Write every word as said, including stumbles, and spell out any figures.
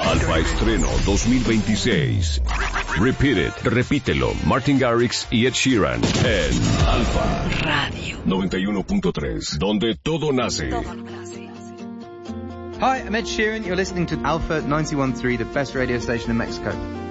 Alfa Estreno dos mil veintiséis. Repeat It, repítelo, Martin Garrix y Ed Sheeran en Alfa Radio noventa y uno punto tres, donde todo nace. Hi, I'm Ed Sheeran. You're listening to Alpha ninety-one point three, the best radio station in Mexico.